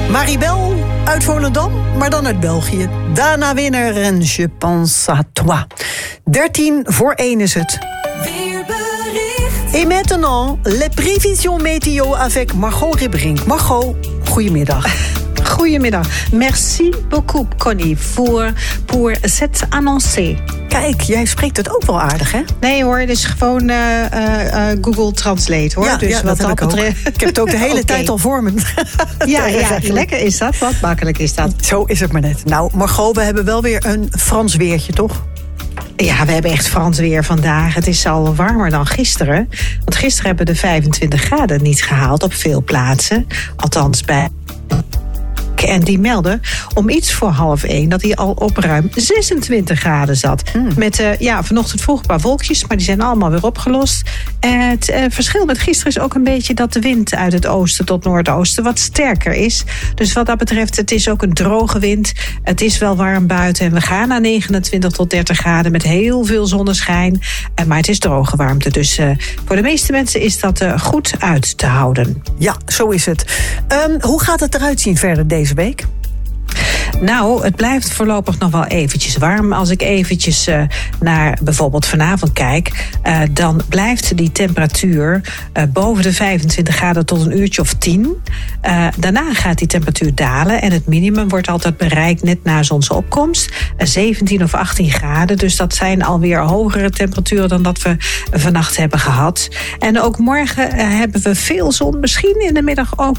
Maribel uit Volendam, maar dan uit België. Dana Winner en Je pense à toi. 1:13 is het. Weerbericht. Et maintenant, les prévisions météo avec Margot Ribberink. Margot, goedemiddag. Goedemiddag. Merci beaucoup, Connie, pour cette annoncé. Kijk, jij spreekt het ook wel aardig, hè? Nee hoor, het is gewoon Google Translate, hoor. Ja, dus ja, wat dat betreft. Ik heb het ook de hele tijd al voor me. Ja, lekker is dat. Wat makkelijk is dat. Zo is het maar net. Nou, Margot, we hebben wel weer een Frans weertje, toch? Ja, we hebben echt Frans weer vandaag. Het is al warmer dan gisteren. Want gisteren hebben we de 25 graden niet gehaald op veel plaatsen. Althans bij... En die melden om iets voor 1:30 dat hij al op ruim 26 graden zat. Met vanochtend vroeg een paar wolkjes, maar die zijn allemaal weer opgelost. Het verschil met gisteren is ook een beetje dat de wind uit het oosten tot noordoosten wat sterker is. Dus wat dat betreft, het is ook een droge wind. Het is wel warm buiten en we gaan naar 29 tot 30 graden met heel veel zonneschijn. Maar het is droge warmte, dus voor de meeste mensen is dat goed uit te houden. Ja, zo is het. Hoe gaat het eruit zien verder deze week? Nou, het blijft voorlopig nog wel eventjes warm. Als ik eventjes naar bijvoorbeeld vanavond kijk, dan blijft die temperatuur boven de 25 graden tot een uurtje of 10. Daarna gaat die temperatuur dalen en het minimum wordt altijd bereikt net na zonsopkomst. 17 of 18 graden, dus dat zijn alweer hogere temperaturen dan dat we vannacht hebben gehad. En ook morgen hebben we veel zon, misschien in de middag ook